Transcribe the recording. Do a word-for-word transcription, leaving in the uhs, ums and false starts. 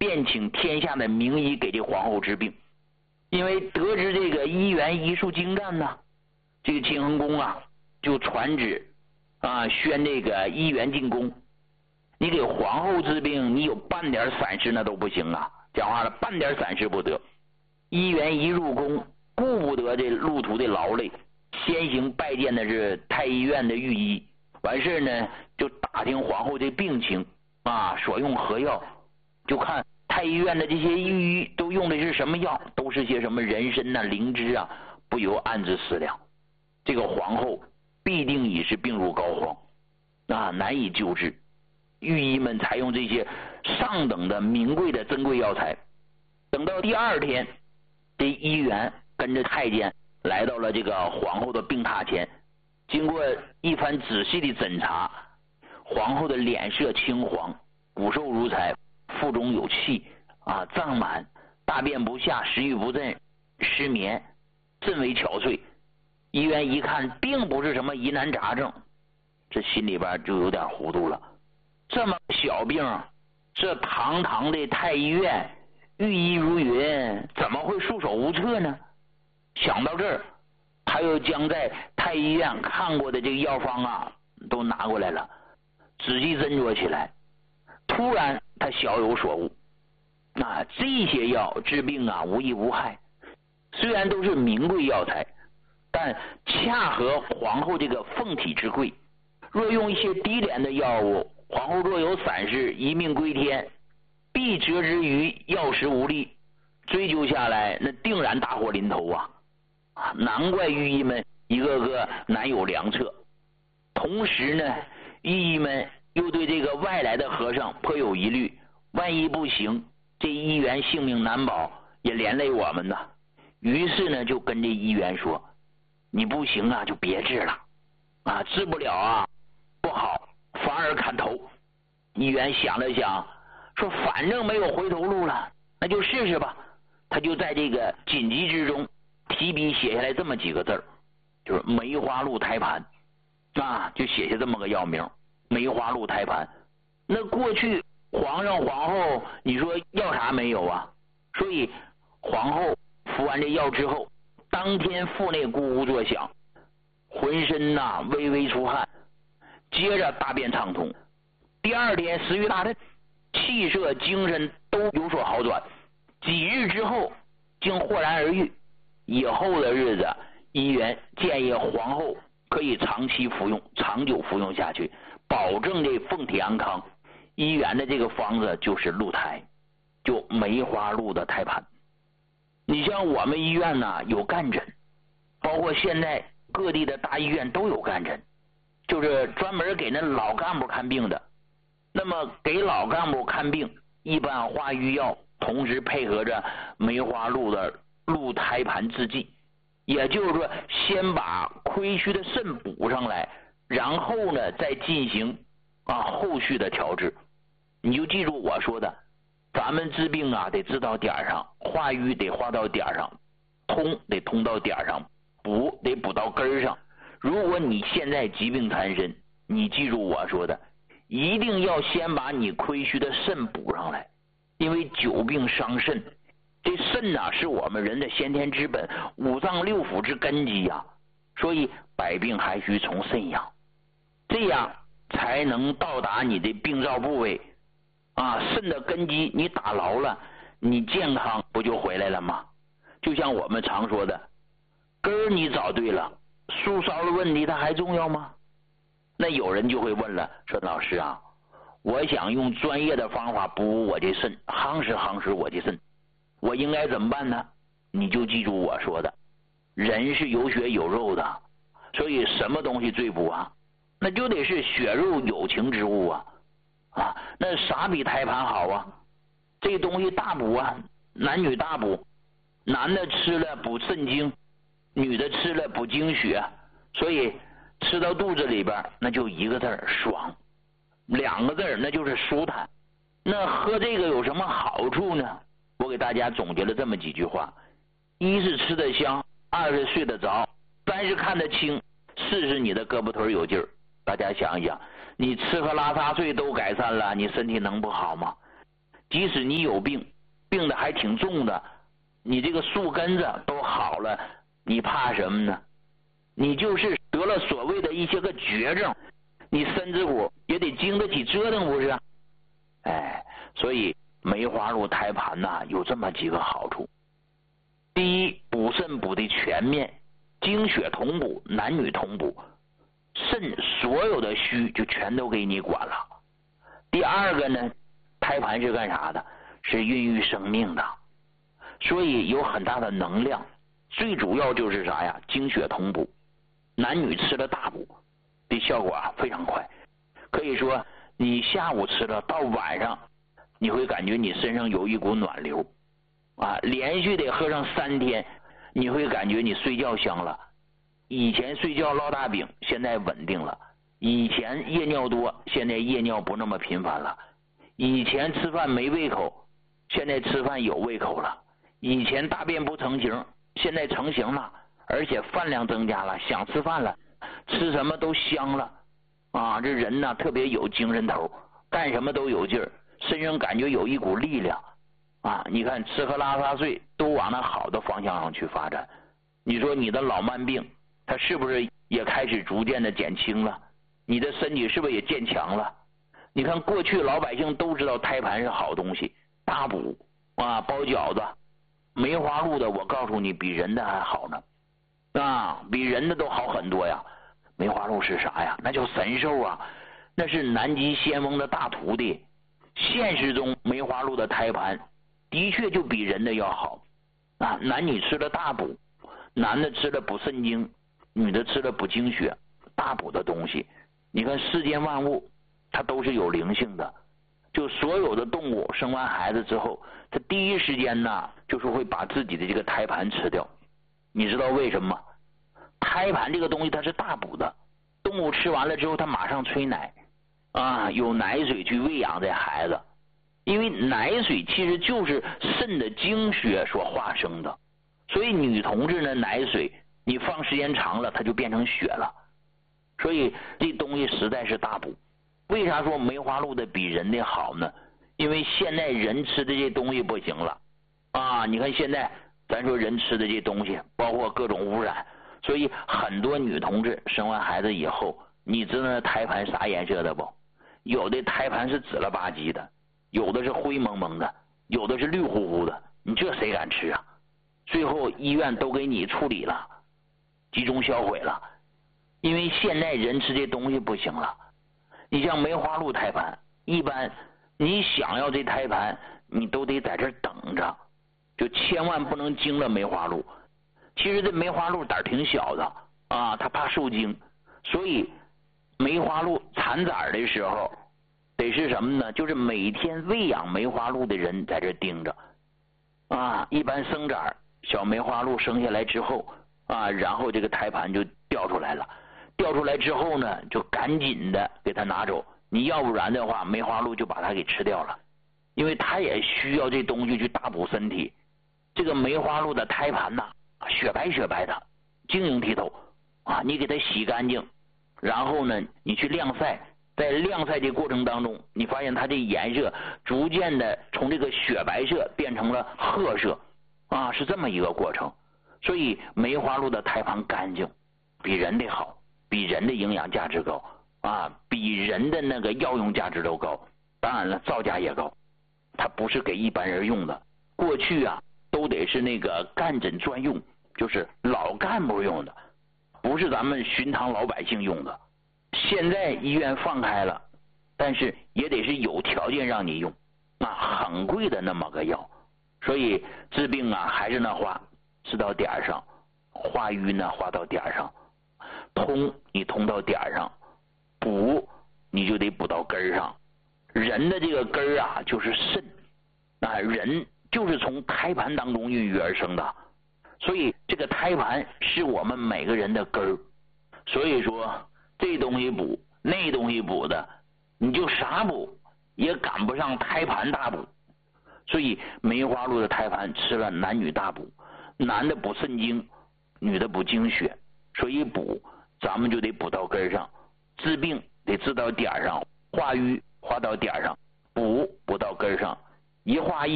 宴请天下的名医给这皇后治病。因为得知这个医元医术精湛呢，这个秦恒公啊就传旨啊宣这个医元进宫。你给皇后治病，你有半点闪失那都不行啊！讲话了，半点闪失不得。医元一入宫，顾不得这路途的劳累，先行拜见的是太医院的御医。完事呢，就打听皇后这病情啊，所用何药，就看太医院的这些御医都用的是什么药，都是些什么人参呐、灵芝啊，不由暗自思量，这个皇后必定已是病入膏肓，啊，难以救治。御医们采用这些上等的名贵的珍贵药材。等到第二天，这医员跟着太监来到了这个皇后的病榻前，经过一番仔细的诊查，皇后的脸色青黄，骨瘦如柴，腹中有气啊，胀满，大便不下，食欲不振，失眠，甚为憔悴。医员一看并不是什么疑难杂症，这心里边就有点糊涂了。这么小病，这堂堂的太医院，御医如云，怎么会束手无策呢？想到这儿，他又将在太医院看过的这个药方啊都拿过来了，仔细斟酌起来。突然他小有所悟，啊，这些药治病啊无益无害，虽然都是名贵药材，但恰合皇后这个凤体之贵。若用一些低廉的药物，皇后若有闪失，一命归天，必折之于药石无力，追究下来那定然大祸临头啊！难怪御医们一个个难有良策。同时呢，御医们又对这个外来的和尚颇有疑虑，万一不行，这医员性命难保，也连累我们呐。于是呢，就跟这医员说：“你不行啊，就别治了，啊，治不了啊，不好，反而砍头。”医员想了想，说：“反正没有回头路了，那就试试吧。”他就在这个紧急之中提笔写下来这么几个字儿，就是梅花鹿胎盘啊，就写下这么个药名，梅花鹿胎盘。那过去皇上皇后，你说要啥没有啊？所以皇后服完这药之后，当天腹内咕咕作响，浑身呐、啊、微微出汗，接着大便畅通。第二天食欲大振，气色精神都有所好转。几日之后，竟豁然而愈。以后的日子，医院建议皇后可以长期服用，长久服用下去，保证这凤体安康。医院的这个方子就是鹿胎，就梅花鹿的胎盘。你像我们医院呢有干诊，包括现在各地的大医院都有干诊，就是专门给那老干部看病的。那么给老干部看病，一般化瘀药，同时配合着梅花鹿的鹿胎盘制剂，也就是说先把亏虚的肾补上来，然后呢再进行啊后续的调治。你就记住我说的，咱们治病啊得治到点上，化瘀得化到点上，通得通到点上，补得补到根上。如果你现在疾病缠身，你记住我说的，一定要先把你亏虚的肾补上来，因为久病伤肾，这肾啊是我们人的先天之本，五脏六腑之根基呀、啊，所以百病还需从肾养，这样才能到达你的病灶部位啊。肾的根基你打牢了，你健康不就回来了吗？就像我们常说的，根儿你找对了，树梢的问题它还重要吗？那有人就会问了，说老师啊，我想用专业的方法补我的肾，夯实夯实我的肾，我应该怎么办呢？你就记住我说的，人是有血有肉的，所以什么东西最补啊？那就得是血肉有情之物啊！啊，那啥比胎盘好啊？这东西大补啊，男女大补，男的吃了补肾精，女的吃了补精血，所以吃到肚子里边那就一个字儿爽，两个字儿那就是舒坦。那喝这个有什么好处呢？我给大家总结了这么几句话：一是吃得香，二是睡得着，三是看得清，四是你的胳膊腿有劲儿。大家想一想，你吃喝拉撒睡都改善了，你身体能不好吗？ 即使你有病，病的还挺重的，你这个树根子都好了，你怕什么呢？你就是得了所谓的一些个绝症，你身子骨也得经得起折腾，不是？哎，所以梅花鹿胎盘呐、啊，有这么几个好处。第一，补肾补的全面，精血同补，男女同补，肾所有的虚就全都给你管了。第二个呢，胎盘是干啥的？是孕育生命的，所以有很大的能量。最主要就是啥呀？精血同补，男女吃了大补，这效果啊非常快。可以说你下午吃了，到晚上你会感觉你身上有一股暖流啊，连续得喝上三天，你会感觉你睡觉香了。以前睡觉落大饼，现在稳定了。以前夜尿多，现在夜尿不那么频繁了。以前吃饭没胃口，现在吃饭有胃口了。以前大便不成形，现在成型了，而且饭量增加了，想吃饭了，吃什么都香了啊！这人呢特别有精神头，干什么都有劲儿，身上感觉有一股力量啊！你看吃喝拉撒睡都往那好的方向上去发展。你说你的老慢病，它是不是也开始逐渐的减轻了？你的身体是不是也渐强了？你看过去老百姓都知道胎盘是好东西，大补啊，包饺子，梅花鹿的我告诉你比人的还好呢啊，比人的都好很多呀。梅花鹿是啥呀？那叫神兽啊，那是南极仙翁的大徒弟。现实中梅花鹿的胎盘的确就比人的要好啊，男女吃了大补，男的吃了补肾精，女的吃了补精血，大补的东西。你看世间万物它都是有灵性的，就所有的动物生完孩子之后，它第一时间呢就是会把自己的这个胎盘吃掉。你知道为什么吗？胎盘这个东西它是大补的，动物吃完了之后它马上催奶啊，有奶水去喂养这孩子，因为奶水其实就是肾的精血所化生的，所以女同志呢奶水你放时间长了它就变成血了，所以这东西实在是大补。为啥说梅花鹿的比人的好呢？因为现在人吃的这东西不行了啊！你看现在咱说人吃的这东西包括各种污染，所以很多女同志生完孩子以后，你知道那胎盘啥颜色的不？有的胎盘是紫了吧唧的，有的是灰蒙蒙的，有的是绿乎乎的，你这谁敢吃啊？最后医院都给你处理了，集中销毁了，因为现在人吃这东西不行了。你像梅花鹿胎盘，一般你想要这胎盘你都得在这等着，就千万不能惊了梅花鹿。其实这梅花鹿胆儿挺小的啊，它怕受惊，所以梅花鹿产崽的时候得是什么呢？就是每天喂养梅花鹿的人在这盯着啊。一般生崽小梅花鹿生下来之后啊，然后这个胎盘就掉出来了，掉出来之后呢就赶紧的给它拿走，你要不然的话梅花鹿就把它给吃掉了，因为它也需要这东西去大补身体。这个梅花鹿的胎盘呐、啊，雪白雪白的，晶莹剔透啊，你给它洗干净，然后呢你去晾晒，在晾晒的过程当中，你发现它这颜色逐渐的从这个雪白色变成了褐色啊，是这么一个过程。所以梅花鹿的胎盘干净，比人的好，比人的营养价值高啊，比人的那个药用价值都高，当然了造价也高，它不是给一般人用的。过去啊都得是那个干诊专用，就是老干部用的，不是咱们寻常老百姓用的。现在医院放开了，但是也得是有条件让你用啊，很贵的那么个药。所以治病啊还是那话，治到点儿上，化瘀呢化到点儿上，通你通到点儿上，补你就得补到根儿上。人的这个根儿啊就是肾啊，人就是从胎盘当中孕育而生的，所以这个胎盘是我们每个人的根儿。所以说这东西补那东西补的，你就啥补也赶不上胎盘大补。所以梅花鹿的胎盘吃了男女大补，男的补肾精，女的补精血，所以补咱们就得补到根上，治病得治到点上，化瘀化到点上，补补到根上， 一画一